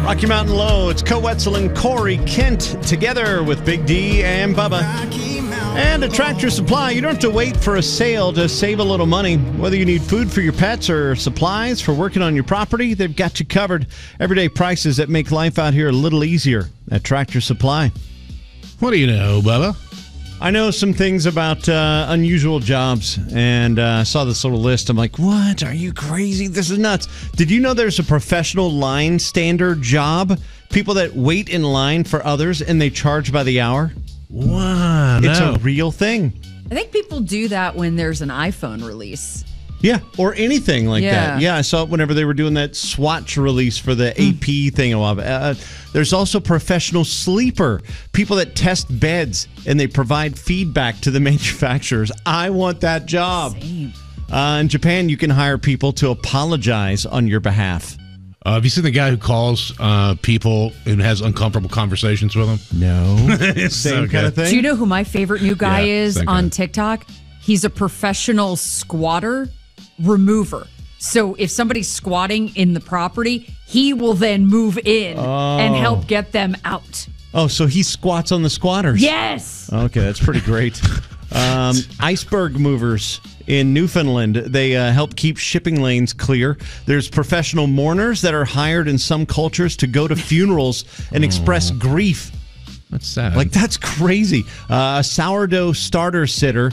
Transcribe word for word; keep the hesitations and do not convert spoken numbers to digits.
Rocky Mountain Low. It's Co Wetzel and Corey Kent together with Big D and Bubba. And at Tractor Supply, you don't have to wait for a sale to save a little money. Whether you need food for your pets or supplies for working on your property, they've got you covered. Everyday prices that make life out here a little easier at Tractor Supply. What do you know, Bubba? I know some things about uh, unusual jobs, and uh, I saw this little list. I'm like, what? Are you crazy? This is nuts. Did you know there's a professional line stander job? People that wait in line for others, and they charge by the hour? Wow. It's no. a real thing. I think people do that when there's an iPhone release. Yeah, or anything like Yeah. that. Yeah, I saw it whenever they were doing that Swatch release for the A P thing a while back. Uh, there's also professional sleeper, people that test beds and they provide feedback to the manufacturers. I want that job. Same. Uh, in Japan, you can hire people to apologize on your behalf. Uh, have you seen the guy who calls uh, people and has uncomfortable conversations with them? No. It's Same so kind of good. thing? Do you know who my favorite new guy Yeah, is same on guy. TikTok? He's a professional squatter remover. So if somebody's squatting in the property, he will then move in and help get them out. Oh, so he squats on the squatters. Yes. Okay, that's pretty great. Um, iceberg movers in Newfoundland, they uh, help keep shipping lanes clear. There's professional mourners that are hired in some cultures to go to funerals and express grief. That's sad. Like, that's crazy. Uh, a sourdough starter sitter